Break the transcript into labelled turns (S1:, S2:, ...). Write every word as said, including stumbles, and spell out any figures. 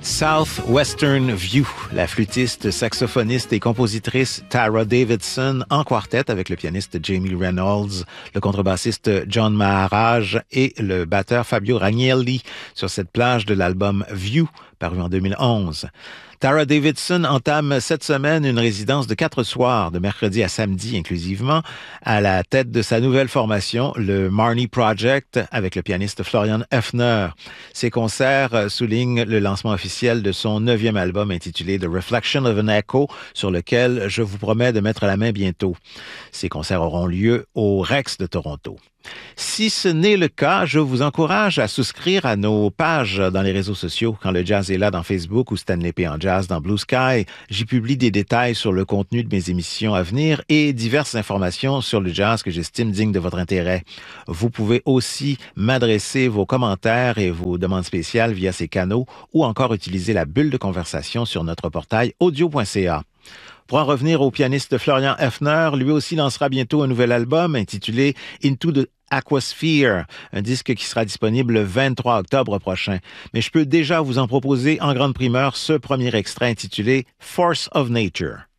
S1: Southwestern View, la flûtiste, saxophoniste et compositrice Tara Davidson en quartet avec le pianiste Jamie Reynolds, le contrebassiste John Maharaj et le batteur Fabio Ragnelli sur cette plage de l'album View, paru en deux mille onze. Tara Davidson entame cette semaine une résidence de quatre soirs, de mercredi à samedi inclusivement, à la tête de sa nouvelle formation, le Marnie Project, avec le pianiste Florian Hefner. Ces concerts soulignent le lancement officiel de son neuvième album intitulé The Reflection of an Echo, sur lequel je vous promets de mettre la main bientôt. Ces concerts auront lieu au Rex de Toronto. Si ce n'est le cas, je vous encourage à souscrire à nos pages dans les réseaux sociaux. Quand le jazz est là dans Facebook ou Stanley P. en jazz dans Blue Sky, j'y publie des détails sur le contenu de mes émissions à venir et diverses informations sur le jazz que j'estime digne de votre intérêt. Vous pouvez aussi m'adresser vos commentaires et vos demandes spéciales via ces canaux ou encore utiliser la bulle de conversation sur notre portail audio point c a. Pour en revenir au pianiste Florian Hefner, lui aussi lancera bientôt un nouvel album intitulé Into the Aquasphere, un disque qui sera disponible le vingt-trois octobre prochain. Mais je peux déjà vous en proposer en grande primeur ce premier extrait intitulé Force of Nature.